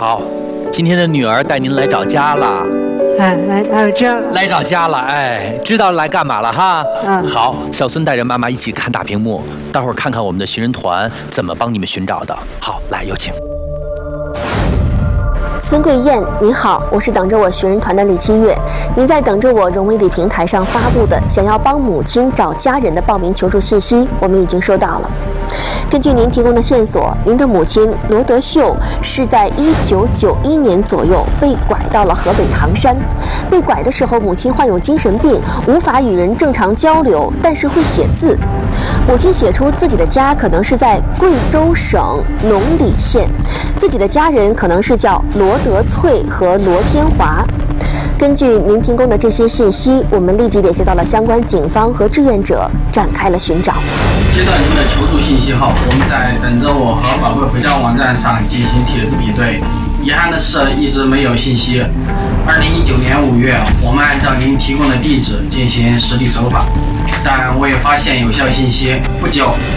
好，今天的女儿带您来找家了。来找家了，哎，知道来干嘛了哈？好，小孙带着妈妈一起看大屏幕，待会儿看看我们的寻人团怎么帮你们寻找的。好，来有请。 孙桂燕，您好，我是等着我寻人团的李七月。您在等着我融媒体平台上发布的想要帮母亲找家人的报名求助信息，我们已经收到了。根据您提供的线索，您的母亲罗德秀是在1991年左右被拐到了河北唐山。被拐的时候，母亲患有精神病，无法与人正常交流，但是会写字。母亲写出自己的家可能是在贵州省农里县，自己的家人可能是叫罗德翠和罗天华。根据您提供的这些信息，我们立即联系到了相关警方和志愿者，展开了寻找。 接到您的求助信息后，我们在等着我和宝贝回家网站上进行帖子比对。遗憾的是，一直没有信息。2019年5月，我们按照您提供的地址进行实地走访，但未发现有效信息。不久，